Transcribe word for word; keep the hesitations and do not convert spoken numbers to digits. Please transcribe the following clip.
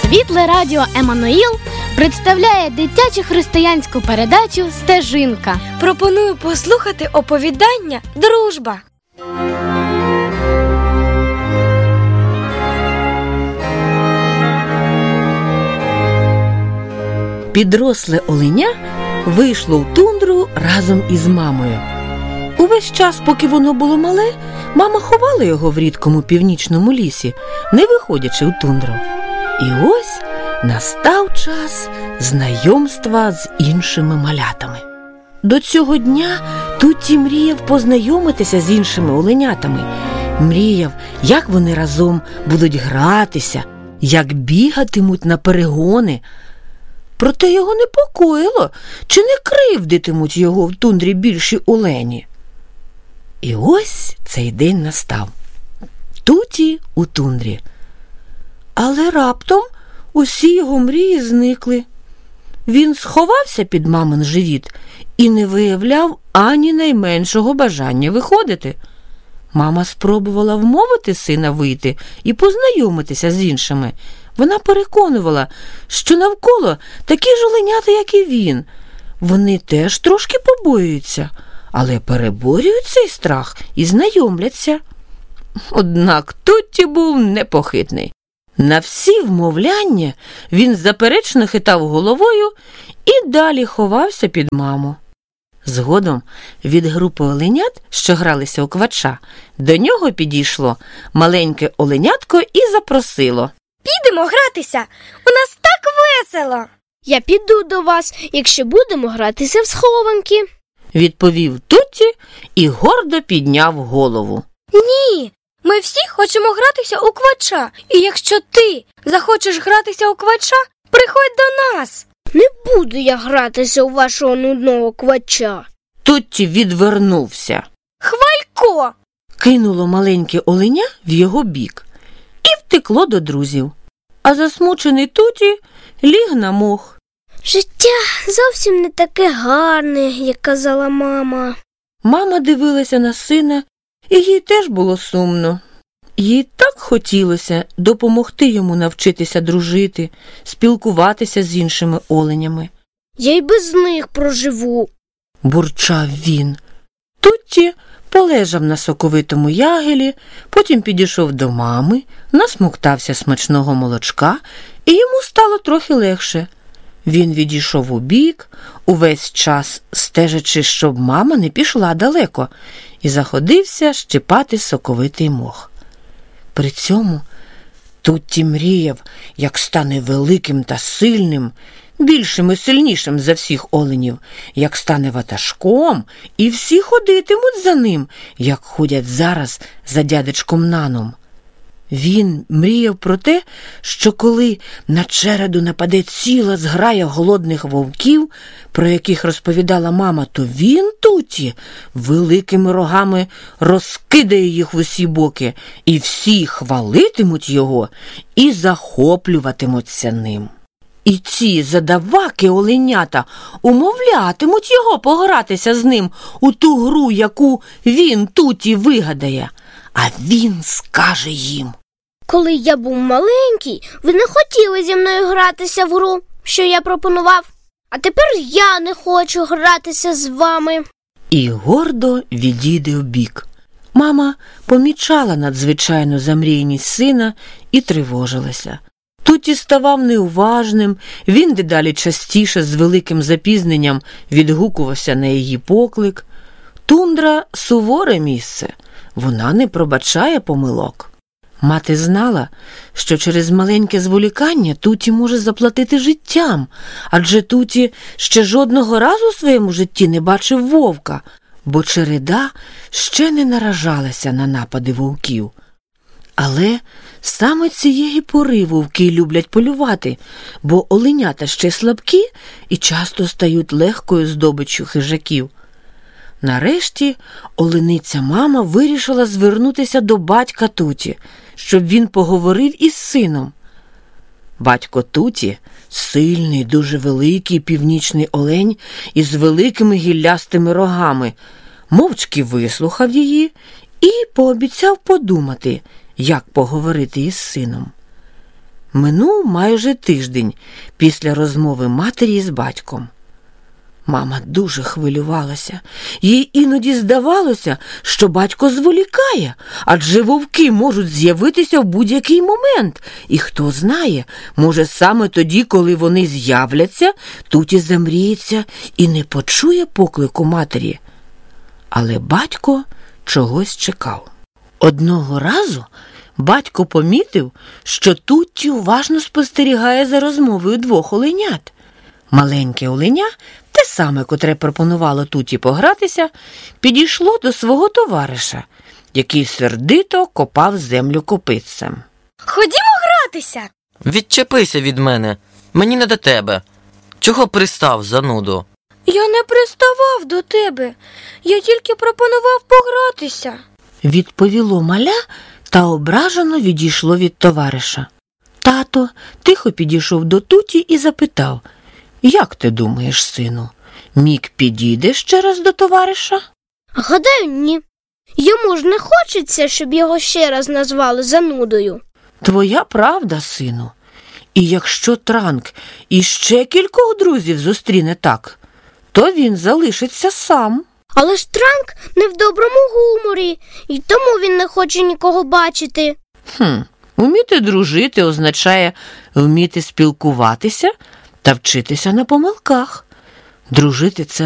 Світле радіо «Еммануїл» представляє дитячу християнську передачу «Стежинка». Пропоную послухати оповідання «Дружба». Підросле оленя вийшло в тундру разом із мамою. Увесь час, поки воно було мале, мама ховала його в рідкому північному лісі, не виходячи в тундру. І ось настав час знайомства з іншими малятами. До цього дня Тутті мріяв познайомитися з іншими оленятами. Мріяв, як вони разом будуть гратися, як бігатимуть на перегони. Проте його непокоїло, чи не кривдитимуть його в тундрі більші олені. І ось цей день настав. Тутті у тундрі. Але раптом усі його мрії зникли. Він сховався під мамин живіт і не виявляв ані найменшого бажання виходити. Мама спробувала вмовити сина вийти і познайомитися з іншими. Вона переконувала, що навколо такі ж оленята, як і він. Вони теж трошки побоюються, але переборюють цей страх і знайомляться. Однак Тутті був непохитний. На всі вмовляння він заперечно хитав головою і далі ховався під маму. Згодом від групи оленят, що гралися у квача, до нього підійшло маленьке оленятко і запросило. Підемо гратися, у нас так весело. Я піду до вас, якщо будемо гратися в схованки. Відповів Тутті і гордо підняв голову. Ні, ми всі хочемо гратися у квача. І якщо ти захочеш гратися у квача, приходь до нас. Не буду я гратися у вашого нудного квача. Тутті відвернувся. Хвалько! Кинуло маленьке оленя в його бік і втекло до друзів. А засмучений Тутті ліг на мох. Життя зовсім не таке гарне, як казала мама. Мама дивилася на сина, і їй теж було сумно. Їй так хотілося допомогти йому навчитися дружити, спілкуватися з іншими оленями. Я й без них проживу, бурчав він. Тутті полежав на соковитому ягелі, потім підійшов до мами, насмоктався смачного молочка, і йому стало трохи легше. Він відійшов убік, увесь час стежачи, щоб мама не пішла далеко, і заходився щипати соковитий мох. При цьому Тутті мріяв, як стане великим та сильним, більшим і сильнішим за всіх оленів, як стане ватажком, і всі ходитимуть за ним, як ходять зараз за дядечком Наном. Він мріяв про те, що коли на череду нападе ціла зграя голодних вовків, про яких розповідала мама, то він, Тутті, великими рогами розкидає їх в усі боки, і всі хвалитимуть його і захоплюватимуться ним. І ці задаваки оленята умовлятимуть його погратися з ним у ту гру, яку він, Тутті, вигадає. А він скаже їм: коли я був маленький, ви не хотіли зі мною гратися в гру, що я пропонував. А тепер я не хочу гратися з вами. І гордо відійде вбік. Мама помічала надзвичайну замріяність сина і тривожилася. Тутті ставав неуважним, він дедалі частіше з великим запізненням відгукувався на її поклик. Тундра – суворе місце, вона не пробачає помилок. Мати знала, що через маленьке зволікання Тутті може заплатити життям, адже Тутті ще жодного разу у своєму житті не бачив вовка, бо череда ще не наражалася на напади вовків. Але саме цієї пори вовки люблять полювати, бо оленята ще слабкі і часто стають легкою здобиччю хижаків. Нарешті олениця мама вирішила звернутися до батька Тутті, щоб він поговорив із сином. Батько Тутті – сильний, дуже великий північний олень із великими гіллястими рогами, мовчки вислухав її і пообіцяв подумати, як поговорити із сином. Минув майже тиждень після розмови матері з батьком. Мама дуже хвилювалася. Їй іноді здавалося, що батько зволікає, адже вовки можуть з'явитися в будь-який момент. І хто знає, може саме тоді, коли вони з'являться, Туті замріється і не почує поклику матері. Але батько чогось чекав. Одного разу батько помітив, що Тутті уважно спостерігає за розмовою двох оленят. Маленьке оленя, те саме, котре пропонувало Туті погратися, підійшло до свого товариша, який сердито копав землю копитцем. Ходімо гратися. Відчепися від мене, мені не до тебе. Чого пристав, занудо? Я не приставав до тебе. Я тільки пропонував погратися. Відповіло маля та ображено відійшло від товариша. Тато тихо підійшов до Туті і запитав: «Як ти думаєш, сину, Мік підійде ще раз до товариша?» Гадаю, ні. Йому ж не хочеться, щоб його ще раз назвали занудою. «Твоя правда, сину. І якщо Транк іще кількох друзів зустріне так, то він залишиться сам». Але ж Транк не в доброму гуморі, і тому він не хоче нікого бачити. Хм, вміти дружити означає вміти спілкуватися та вчитися на помилках. Дружити – це